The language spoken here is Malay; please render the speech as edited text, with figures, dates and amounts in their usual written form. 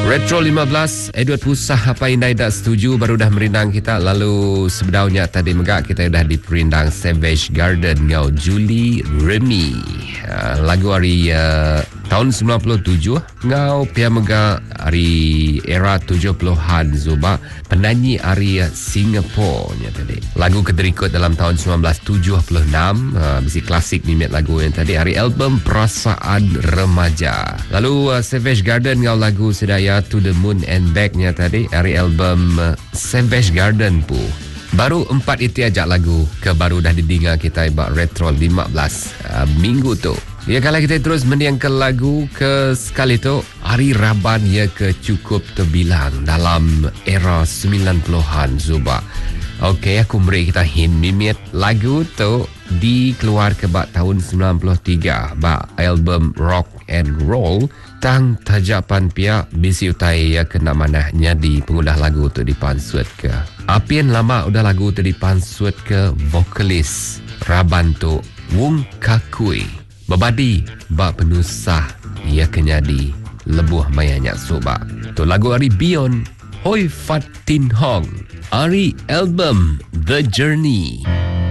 Retro 15, Edward Pusah apa indai dah setuju baru dah merindang kita. Lalu sebenarnya tadi megak kita dah diperindang Savage Garden ngau Julie Remy. Lagu hari tahun 97 ngau pia mega hari era 70-an Zuba penyanyi hari Singapore nya tadi. Lagu keterikut dalam tahun 1976 bisi klasik ni lagu yang tadi hari album Perasaan Remaja. Lalu Savage Garden ngau lagu sedaya To the Moon and Back nya tadi hari album Savage Garden pu. Baru 4 itu aja lagu ke baru dah didengar kita ibak Retro 15 minggu tu. Ya, kalau kita terus mendiang ke lagu ke sekali tu hari Raban ya ke cukup terbilang dalam era 90-an Zuba. Okey, aku beri kita hint mimit lagu tu dikeluar ke bak tahun 93 bak album Rock and Roll tang tajapan pia bisi utai ya kena manahnya di pengundah lagu tu dipansut ke. Apian lama udah lagu tu dipansut ke vokalis Raban tu Wong Kakui. Babadi bak penusah ia kenyadi lebuh mayanya soba. Tu lagu hari Beyond Hoi Fat Tin Hong. Hari album The Journey.